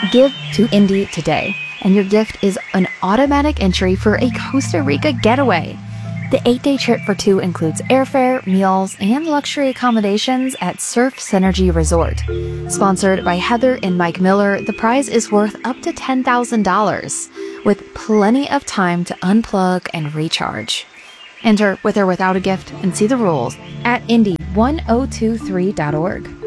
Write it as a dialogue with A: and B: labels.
A: Give to Indie today, and your gift is an automatic entry for a Costa Rica getaway. The 8-day trip for two includes airfare, meals, and luxury accommodations at Surf Synergy Resort. Sponsored by Heather and Mike Miller, the prize is worth up to $10,000, with plenty of time to unplug and recharge. Enter with or without a gift and see the rules at Indy1023.org.